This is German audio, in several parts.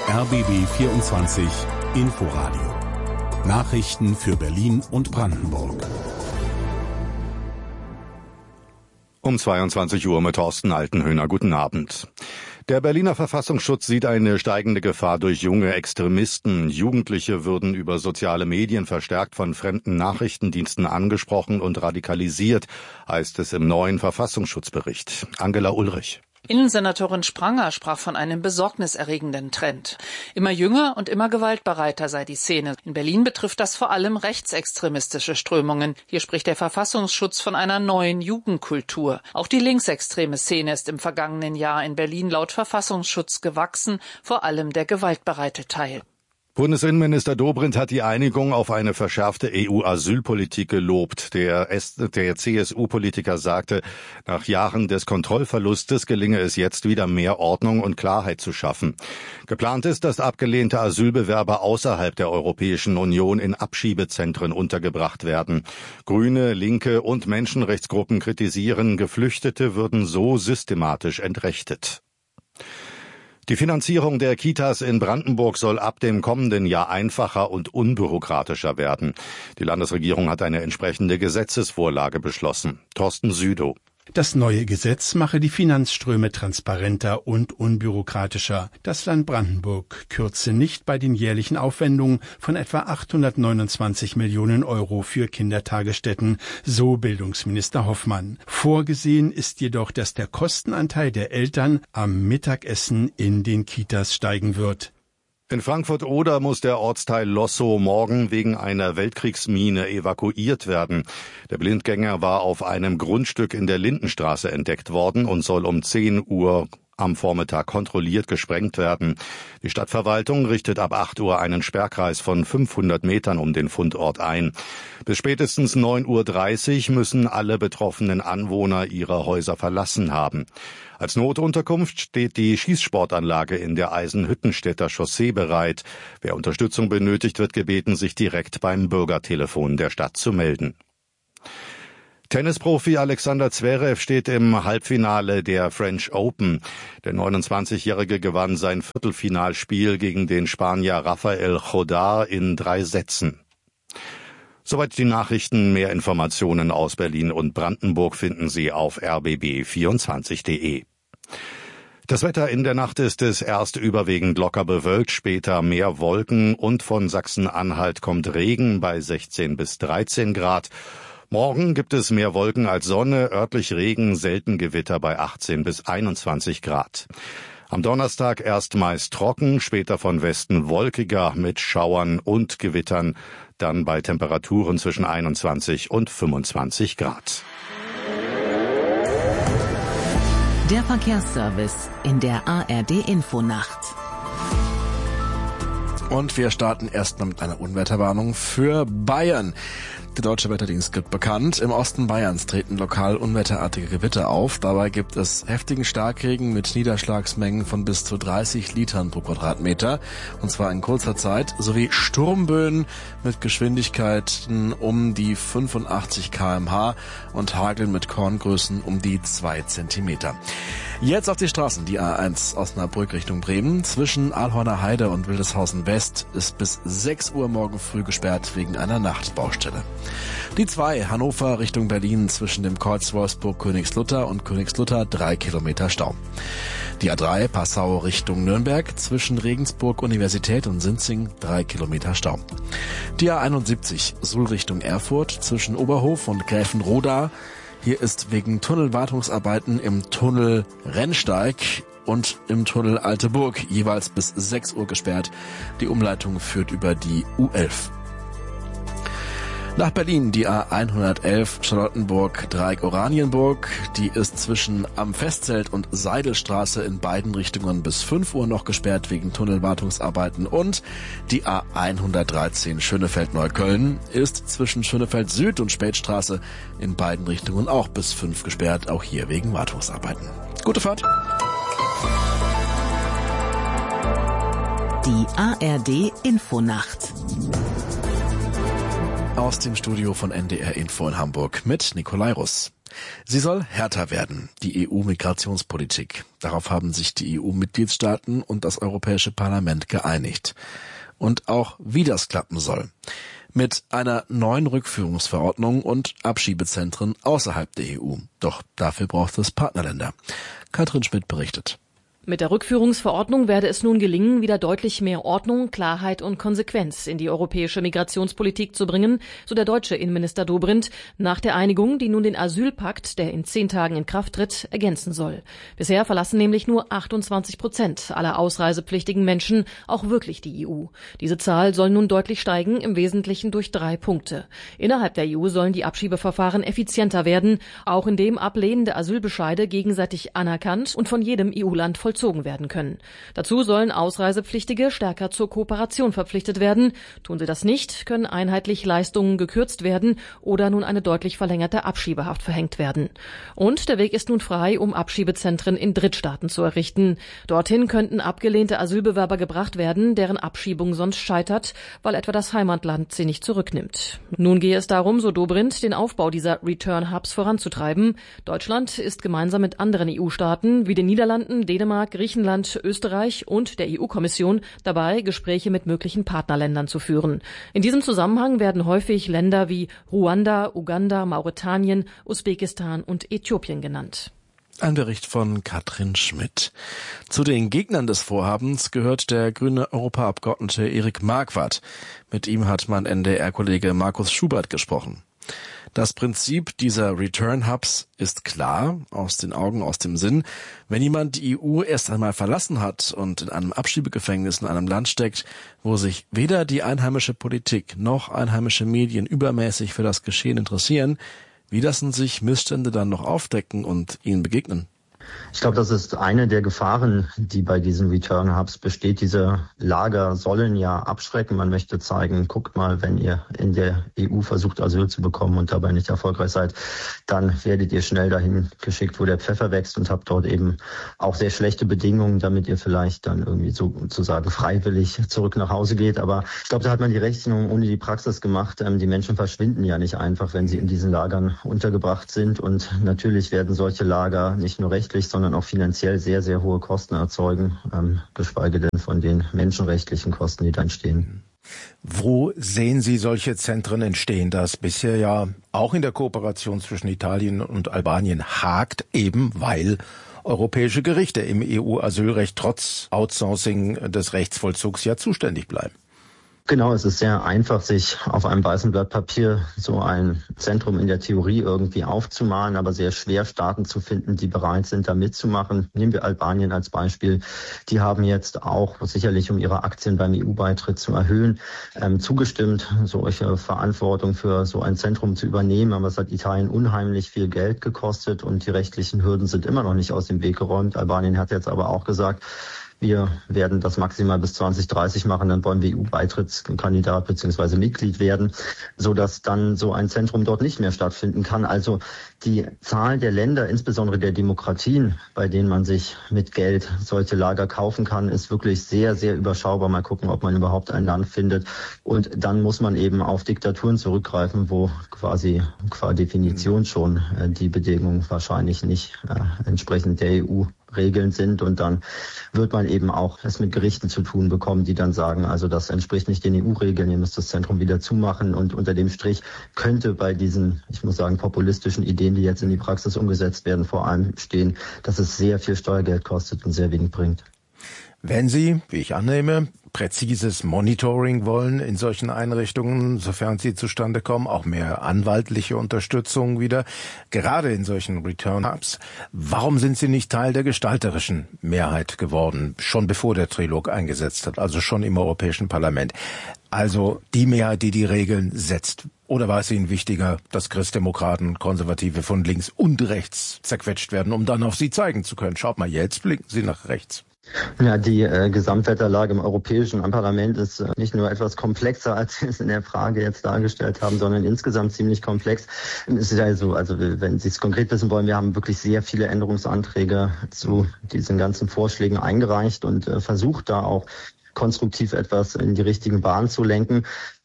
RBB 24 Inforadio. Nachrichten für Berlin und Brandenburg. Um 22 Uhr mit Thorsten Altenhöhner. Guten Abend. Der Berliner Verfassungsschutz sieht eine steigende Gefahr durch junge Extremisten. Jugendliche würden über soziale Medien verstärkt von fremden Nachrichtendiensten angesprochen und radikalisiert, heißt es im neuen Verfassungsschutzbericht. Angela Ulrich. Innensenatorin Spranger sprach von einem besorgniserregenden Trend. Immer jünger und immer gewaltbereiter sei die Szene. In Berlin betrifft das vor allem rechtsextremistische Strömungen. Hier spricht der Verfassungsschutz von einer neuen Jugendkultur. Auch die linksextreme Szene ist im vergangenen Jahr in Berlin laut Verfassungsschutz gewachsen, vor allem der gewaltbereite Teil. Bundesinnenminister Dobrindt hat die Einigung auf eine verschärfte EU-Asylpolitik gelobt. Der CSU-Politiker sagte, nach Jahren des Kontrollverlustes gelinge es jetzt wieder mehr Ordnung und Klarheit zu schaffen. Geplant ist, dass abgelehnte Asylbewerber außerhalb der Europäischen Union in Abschiebezentren untergebracht werden. Grüne, Linke und Menschenrechtsgruppen kritisieren, Geflüchtete würden so systematisch entrechtet. Die Finanzierung der Kitas in Brandenburg soll ab dem kommenden Jahr einfacher und unbürokratischer werden. Die Landesregierung hat eine entsprechende Gesetzesvorlage beschlossen. Thorsten Südow. Das neue Gesetz mache die Finanzströme transparenter und unbürokratischer. Das Land Brandenburg kürze nicht bei den jährlichen Aufwendungen von etwa 829 Millionen Euro für Kindertagesstätten, so Bildungsminister Hoffmann. Vorgesehen ist jedoch, dass der Kostenanteil der Eltern am Mittagessen in den Kitas steigen wird. In Frankfurt-Oder muss der Ortsteil Lossow morgen wegen einer Weltkriegsmine evakuiert werden. Der Blindgänger war auf einem Grundstück in der Lindenstraße entdeckt worden und soll um 10 Uhr am Vormittag kontrolliert gesprengt werden. Die Stadtverwaltung richtet ab 8 Uhr einen Sperrkreis von 500 Metern um den Fundort ein. Bis spätestens 9:30 Uhr müssen alle betroffenen Anwohner ihre Häuser verlassen haben. Als Notunterkunft steht die Schießsportanlage in der Eisenhüttenstädter Chaussee bereit. Wer Unterstützung benötigt, wird gebeten, sich direkt beim Bürgertelefon der Stadt zu melden. Tennisprofi Alexander Zverev steht im Halbfinale der French Open. Der 29-Jährige gewann sein Viertelfinalspiel gegen den Spanier Rafael Jodar in 3 Sätzen. Soweit die Nachrichten. Mehr Informationen aus Berlin und Brandenburg finden Sie auf rbb24.de. Das Wetter: in der Nacht ist es erst überwiegend locker bewölkt, später mehr Wolken und von Sachsen-Anhalt kommt Regen bei 16 bis 13 Grad. Morgen gibt es mehr Wolken als Sonne, örtlich Regen, selten Gewitter bei 18 bis 21 Grad. Am Donnerstag erst meist trocken, später von Westen wolkiger mit Schauern und Gewittern, dann bei Temperaturen zwischen 21 und 25 Grad. Der Verkehrsservice in der ARD-Infonacht. Und wir starten erstmal mit einer Unwetterwarnung für Bayern. Der Deutsche Wetterdienst gibt bekannt, im Osten Bayerns treten lokal unwetterartige Gewitter auf. Dabei gibt es heftigen Starkregen mit Niederschlagsmengen von bis zu 30 Litern pro Quadratmeter. Und zwar in kurzer Zeit, sowie Sturmböen mit Geschwindigkeiten um die 85 km/h und Hagel mit Korngrößen um die 2 Zentimeter. Jetzt auf die Straßen. Die A1 Osnabrück Richtung Bremen zwischen Alhorner Heide und Wildeshausen West ist bis 6 Uhr morgen früh gesperrt wegen einer Nachtbaustelle. Die 2 Hannover Richtung Berlin zwischen dem Kreuz Wolfsburg-Königslutter und Königslutter 3 Kilometer Stau. Die A3 Passau Richtung Nürnberg zwischen Regensburg Universität und Sinzing 3 Kilometer Stau. Die A71 Suhl Richtung Erfurt zwischen Oberhof und Gräfenroda. Hier ist wegen Tunnelwartungsarbeiten im Tunnel Rennsteig und im Tunnel Alte Burg jeweils bis 6 Uhr gesperrt. Die Umleitung führt über die U11. Nach Berlin die A111 Charlottenburg Dreieck Oranienburg. Die ist zwischen Am Festzelt und Seidelstraße in beiden Richtungen bis 5 Uhr noch gesperrt wegen Tunnelwartungsarbeiten. Und die A113 Schönefeld-Neukölln ist zwischen Schönefeld Süd und Spätstraße in beiden Richtungen auch bis 5 gesperrt, auch hier wegen Wartungsarbeiten. Gute Fahrt! Die ARD Infonacht. Aus dem Studio von NDR Info in Hamburg mit Nikolai Russ. Sie soll härter werden, die EU-Migrationspolitik. Darauf haben sich die EU-Mitgliedstaaten und das Europäische Parlament geeinigt. Und auch wie das klappen soll. Mit einer neuen Rückführungsverordnung und Abschiebezentren außerhalb der EU. Doch dafür braucht es Partnerländer. Katrin Schmidt berichtet. Mit der Rückführungsverordnung werde es nun gelingen, wieder deutlich mehr Ordnung, Klarheit und Konsequenz in die europäische Migrationspolitik zu bringen, so der deutsche Innenminister Dobrindt, nach der Einigung, die nun den Asylpakt, der in 10 Tagen in Kraft tritt, ergänzen soll. Bisher verlassen nämlich nur 28% aller ausreisepflichtigen Menschen auch wirklich die EU. Diese Zahl soll nun deutlich steigen, im Wesentlichen durch 3 Punkte. Innerhalb der EU sollen die Abschiebeverfahren effizienter werden, auch indem ablehnende Asylbescheide gegenseitig anerkannt und von jedem EU-Land vollzogen werden können. Dazu sollen Ausreisepflichtige stärker zur Kooperation verpflichtet werden. Tun sie das nicht, können einheitlich Leistungen gekürzt werden oder nun eine deutlich verlängerte Abschiebehaft verhängt werden. Und der Weg ist nun frei, um Abschiebezentren in Drittstaaten zu errichten. Dorthin könnten abgelehnte Asylbewerber gebracht werden, deren Abschiebung sonst scheitert, weil etwa das Heimatland sie nicht zurücknimmt. Nun gehe es darum, so Dobrindt, den Aufbau dieser Return-Hubs voranzutreiben. Deutschland ist gemeinsam mit anderen EU-Staaten wie den Niederlanden, Dänemark, Griechenland, Österreich und der EU-Kommission dabei, Gespräche mit möglichen Partnerländern zu führen. In diesem Zusammenhang werden häufig Länder wie Ruanda, Uganda, Mauretanien, Usbekistan und Äthiopien genannt. Ein Bericht von Katrin Schmidt. Zu den Gegnern des Vorhabens gehört der grüne Europaabgeordnete Erik Marquardt. Mit ihm hat mein NDR-Kollege Markus Schubert gesprochen. Das Prinzip dieser Return-Hubs ist klar, aus den Augen, aus dem Sinn. Wenn jemand die EU erst einmal verlassen hat und in einem Abschiebegefängnis in einem Land steckt, wo sich weder die einheimische Politik noch einheimische Medien übermäßig für das Geschehen interessieren, wie lassen sich Missstände dann noch aufdecken und ihnen begegnen? Ich glaube, das ist eine der Gefahren, die bei diesen Return-Hubs besteht. Diese Lager sollen ja abschrecken. Man möchte zeigen, guckt mal, wenn ihr in der EU versucht, Asyl zu bekommen und dabei nicht erfolgreich seid, dann werdet ihr schnell dahin geschickt, wo der Pfeffer wächst und habt dort eben auch sehr schlechte Bedingungen, damit ihr vielleicht dann irgendwie sozusagen freiwillig zurück nach Hause geht. Aber ich glaube, da hat man die Rechnung ohne die Praxis gemacht. Die Menschen verschwinden ja nicht einfach, wenn sie in diesen Lagern untergebracht sind. Und natürlich werden solche Lager nicht nur rechtlich, sondern auch finanziell sehr, sehr hohe Kosten erzeugen, geschweige denn von den menschenrechtlichen Kosten, die da entstehen. Wo sehen Sie solche Zentren entstehen, das bisher ja auch in der Kooperation zwischen Italien und Albanien hakt, eben weil europäische Gerichte im EU-Asylrecht trotz Outsourcing des Rechtsvollzugs ja zuständig bleiben? Genau, es ist sehr einfach, sich auf einem weißen Blatt Papier so ein Zentrum in der Theorie irgendwie aufzumalen, aber sehr schwer Staaten zu finden, die bereit sind, da mitzumachen. Nehmen wir Albanien als Beispiel. Die haben jetzt auch sicherlich, um ihre Aktien beim EU-Beitritt zu erhöhen, zugestimmt, solche Verantwortung für so ein Zentrum zu übernehmen. Aber es hat Italien unheimlich viel Geld gekostet und die rechtlichen Hürden sind immer noch nicht aus dem Weg geräumt. Albanien hat jetzt aber auch gesagt, wir werden das maximal bis 2030 machen, dann wollen wir EU-Beitrittskandidat bzw. Mitglied werden, sodass dann so ein Zentrum dort nicht mehr stattfinden kann. Also die Zahl der Länder, insbesondere der Demokratien, bei denen man sich mit Geld solche Lager kaufen kann, ist wirklich sehr, sehr überschaubar. Mal gucken, ob man überhaupt ein Land findet. Und dann muss man eben auf Diktaturen zurückgreifen, wo quasi qua Definition schon die Bedingungen wahrscheinlich nicht entsprechend der EU-Regeln sind. Und dann wird man eben auch es mit Gerichten zu tun bekommen, die dann sagen, also das entspricht nicht den EU-Regeln, ihr müsst das Zentrum wieder zumachen. Und unter dem Strich könnte bei diesen, ich muss sagen, populistischen Ideen, die jetzt in die Praxis umgesetzt werden, vor allem stehen, dass es sehr viel Steuergeld kostet und sehr wenig bringt. Wenn Sie, wie ich annehme, präzises Monitoring wollen in solchen Einrichtungen, sofern sie zustande kommen, auch mehr anwaltliche Unterstützung wieder, gerade in solchen Return-Hubs, warum sind Sie nicht Teil der gestalterischen Mehrheit geworden, schon bevor der Trilog eingesetzt hat, also schon im Europäischen Parlament? Also die Mehrheit, die die Regeln setzt. Oder war es Ihnen wichtiger, dass Christdemokraten und Konservative von links und rechts zerquetscht werden, um dann auf Sie zeigen zu können? Schaut mal, jetzt blinken Sie nach rechts. Ja, die Gesamtwetterlage im Europäischen Parlament ist nicht nur etwas komplexer, als Sie es in der Frage jetzt dargestellt haben, sondern insgesamt ziemlich komplex. Es ist ja so, also wenn Sie es konkret wissen wollen, wir haben wirklich sehr viele Änderungsanträge zu diesen ganzen Vorschlägen eingereicht und versucht da auch konstruktiv etwas in die richtigen Bahnen zu lenken.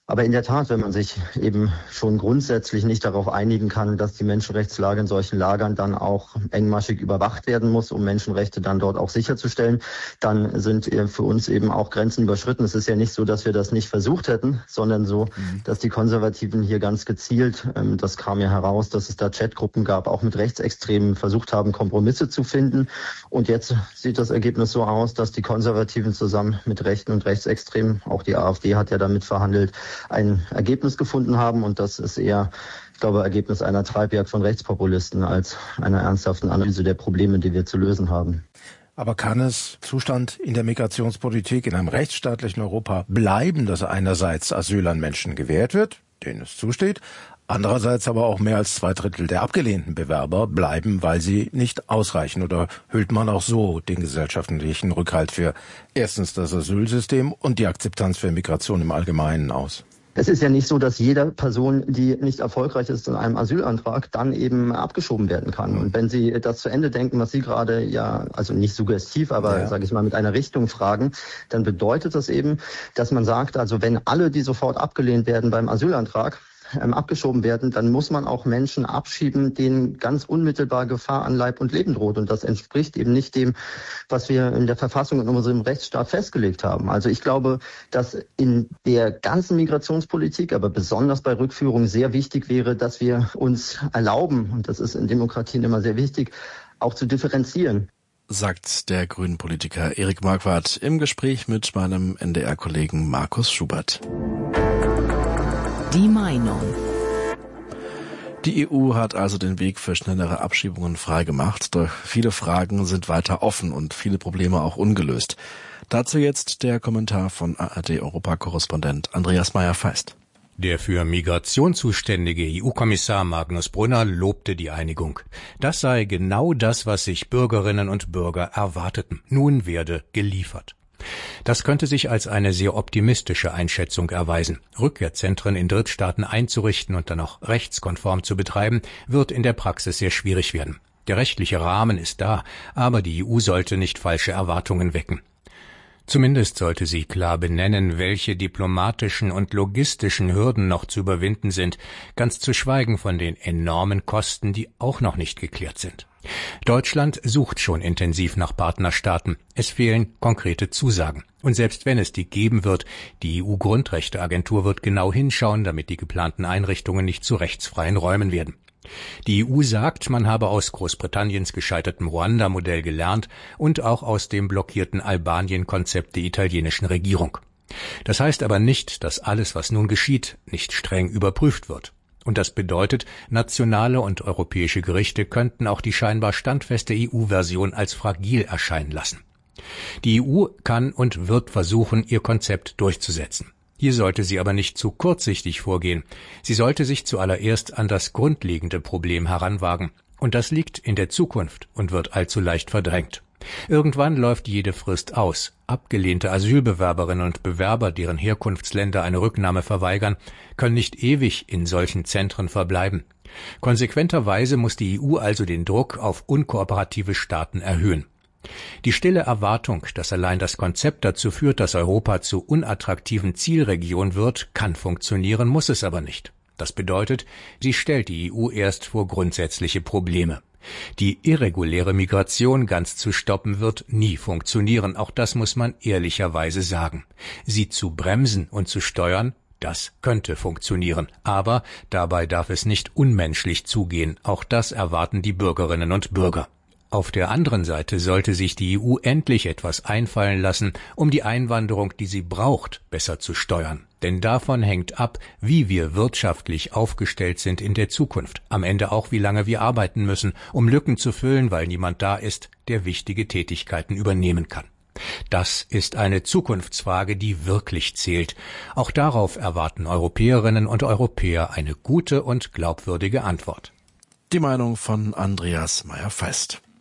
Aber in der Tat, wenn man sich eben schon grundsätzlich nicht darauf einigen kann, dass die Menschenrechtslage in solchen Lagern dann auch engmaschig überwacht werden muss, um Menschenrechte dann dort auch sicherzustellen, dann sind für uns eben auch Grenzen überschritten. Es ist ja nicht so, dass wir das nicht versucht hätten, sondern so, dass die Konservativen hier ganz gezielt, das kam ja heraus, dass es da Chatgruppen gab, auch mit Rechtsextremen versucht haben, Kompromisse zu finden. Und jetzt sieht das Ergebnis so aus, dass die Konservativen zusammen mit Rechten und Rechtsextremen, auch die AfD hat ja damit verhandelt, ein Ergebnis gefunden haben, und das ist eher, ich glaube, Ergebnis einer Treibjagd von Rechtspopulisten als einer ernsthaften Analyse der Probleme, die wir zu lösen haben. Aber kann es Zustand in der Migrationspolitik in einem rechtsstaatlichen Europa bleiben, dass einerseits Asyl an Menschen gewährt wird, denen es zusteht, andererseits aber auch mehr als 2/3 der abgelehnten Bewerber bleiben, weil sie nicht ausreichen? Oder hüllt man auch so den gesellschaftlichen Rückhalt für erstens das Asylsystem und die Akzeptanz für Migration im Allgemeinen aus? Es ist ja nicht so, dass jede Person, die nicht erfolgreich ist in einem Asylantrag, dann eben abgeschoben werden kann. Und wenn Sie das zu Ende denken, was Sie gerade also nicht suggestiv, aber sage ich mal mit einer Richtung fragen, dann bedeutet das eben, dass man sagt, also wenn alle, die sofort abgelehnt werden beim Asylantrag, abgeschoben werden, dann muss man auch Menschen abschieben, denen ganz unmittelbar Gefahr an Leib und Leben droht. Und das entspricht eben nicht dem, was wir in der Verfassung und in unserem Rechtsstaat festgelegt haben. Also ich glaube, dass in der ganzen Migrationspolitik, aber besonders bei Rückführung sehr wichtig wäre, dass wir uns erlauben, und das ist in Demokratien immer sehr wichtig, auch zu differenzieren. Sagt der grünen Politiker Erik Marquardt im Gespräch mit meinem NDR-Kollegen Markus Schubert. Die Meinung. Die EU hat also den Weg für schnellere Abschiebungen freigemacht, doch viele Fragen sind weiter offen und viele Probleme auch ungelöst. Dazu jetzt der Kommentar von ARD-Europakorrespondent Andreas Meyer-Feist. Der für Migration zuständige EU-Kommissar Magnus Brunner lobte die Einigung. Das sei genau das, was sich Bürgerinnen und Bürger erwarteten. Nun werde geliefert. Das könnte sich als eine sehr optimistische Einschätzung erweisen. Rückkehrzentren in Drittstaaten einzurichten und dann auch rechtskonform zu betreiben, wird in der Praxis sehr schwierig werden. Der rechtliche Rahmen ist da, aber die EU sollte nicht falsche Erwartungen wecken. Zumindest sollte sie klar benennen, welche diplomatischen und logistischen Hürden noch zu überwinden sind, ganz zu schweigen von den enormen Kosten, die auch noch nicht geklärt sind. Deutschland sucht schon intensiv nach Partnerstaaten. Es fehlen konkrete Zusagen. Und selbst wenn es die geben wird, die EU-Grundrechteagentur wird genau hinschauen, damit die geplanten Einrichtungen nicht zu rechtsfreien Räumen werden. Die EU sagt, man habe aus Großbritanniens gescheitertem Ruanda-Modell gelernt und auch aus dem blockierten Albanien-Konzept der italienischen Regierung. Das heißt aber nicht, dass alles, was nun geschieht, nicht streng überprüft wird. Und das bedeutet, nationale und europäische Gerichte könnten auch die scheinbar standfeste EU-Version als fragil erscheinen lassen. Die EU kann und wird versuchen, ihr Konzept durchzusetzen. Hier sollte sie aber nicht zu kurzsichtig vorgehen. Sie sollte sich zuallererst an das grundlegende Problem heranwagen. Und das liegt in der Zukunft und wird allzu leicht verdrängt. Irgendwann läuft jede Frist aus. Abgelehnte Asylbewerberinnen und Bewerber, deren Herkunftsländer eine Rücknahme verweigern, können nicht ewig in solchen Zentren verbleiben. Konsequenterweise muss die EU also den Druck auf unkooperative Staaten erhöhen. Die stille Erwartung, dass allein das Konzept dazu führt, dass Europa zur unattraktiven Zielregion wird, kann funktionieren, muss es aber nicht. Das bedeutet, sie stellt die EU erst vor grundsätzliche Probleme. Die irreguläre Migration ganz zu stoppen wird nie funktionieren, auch das muss man ehrlicherweise sagen. Sie zu bremsen und zu steuern, das könnte funktionieren, aber dabei darf es nicht unmenschlich zugehen, auch das erwarten die Bürgerinnen und Bürger. Auf der anderen Seite sollte sich die EU endlich etwas einfallen lassen, um die Einwanderung, die sie braucht, besser zu steuern. Denn davon hängt ab, wie wir wirtschaftlich aufgestellt sind in der Zukunft. Am Ende auch, wie lange wir arbeiten müssen, um Lücken zu füllen, weil niemand da ist, der wichtige Tätigkeiten übernehmen kann. Das ist eine Zukunftsfrage, die wirklich zählt. Auch darauf erwarten Europäerinnen und Europäer eine gute und glaubwürdige Antwort. Die Meinung von Andreas Meyer-Feist.